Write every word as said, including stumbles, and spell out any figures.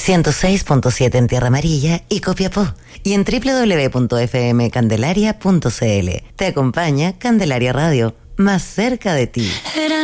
ciento seis punto siete en Tierra Amarilla y Copiapó. Y en doble u doble u doble u punto f m candelaria punto c l. Te acompaña Candelaria Radio, más cerca de ti.